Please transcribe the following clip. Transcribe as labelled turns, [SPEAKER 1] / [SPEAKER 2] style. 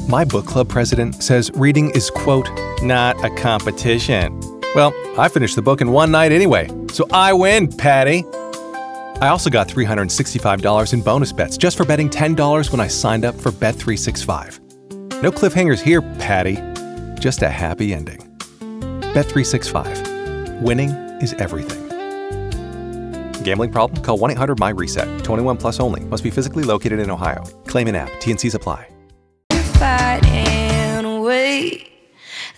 [SPEAKER 1] My book club president says reading is, quote, not a competition. Well, I finished the book in one night anyway, so I win, Patty. I also got $365 in bonus bets just for betting $10 when I signed up for Bet365. No cliffhangers here, Patty. Just a happy ending. Bet365. Winning is everything. Gambling problem? Call 1-800-MY-RESET. 21 plus only. Must be physically located in Ohio. Claim in app. T&Cs apply.
[SPEAKER 2] Fight and wait.